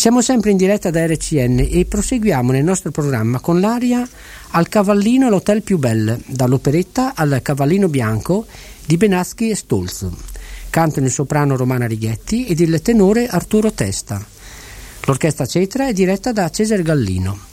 Siamo sempre in diretta da RCN e proseguiamo nel nostro programma con l'aria Al cavallino all'hotel più belle, dall'operetta al Cavallino bianco di Benaschi e Stolz. Cantano il soprano Romana Righetti ed il tenore Arturo Testa. L'orchestra Cetra è diretta da Cesare Gallino.